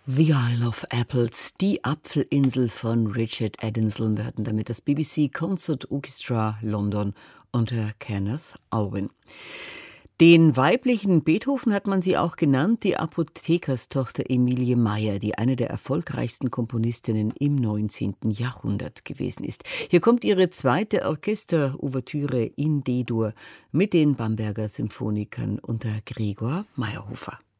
The Isle of Apples, die Apfelinsel von Richard Edensel. Wir hatten damit das BBC Concert Orchestra London unter Kenneth Alwyn. Den weiblichen Beethoven hat man sie auch genannt, die Apothekerstochter Emilie Meyer, die eine der erfolgreichsten Komponistinnen im 19. Jahrhundert gewesen ist. Hier kommt ihre zweite Orchesterouvertüre in D-Dur mit den Bamberger Symphonikern unter Gregor Meyerhofer.